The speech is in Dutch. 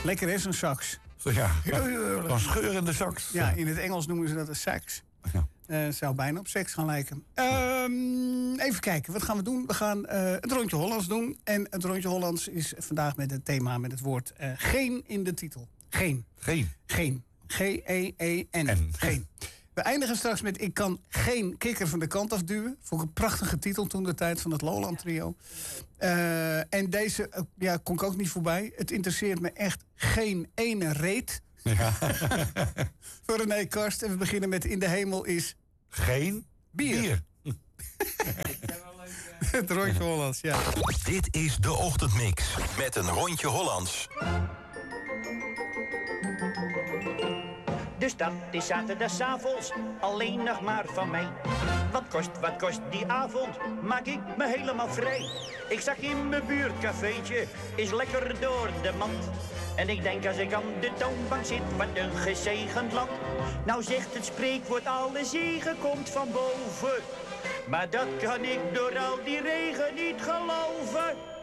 Lekker is een sax. Ja, een scheurende sax. Ja, in het Engels noemen ze dat een sax. Ja. Het zou bijna op seks gaan lijken. Even kijken, wat gaan we doen? We gaan het Rondje Hollands doen. En het Rondje Hollands is vandaag met het thema met het woord geen in de titel. Geen. G-E-E-N. Geen. We eindigen straks met Ik kan geen kikker van de kant afduwen. Vond ik een prachtige titel toen de tijd van het Lowland Trio. En deze kon ik ook niet voorbij. Het interesseert me echt geen ene reet. Ja. Voor René Karst. En we beginnen met In de hemel is... Geen bier. Het Rondje Hollands, ja. Dit is de Ochtendmix met een Rondje Hollands. Dus dat is zaterdagavonds alleen nog maar van mij. Wat kost die avond, maak ik me helemaal vrij. Ik zag in mijn buurtcafeetje, is lekker door de mand. En ik denk als ik aan de toonbank zit, wat een gezegend land. Nou zegt het spreekwoord, alle zegen komt van boven. Maar dat kan ik door al die regen niet geloven.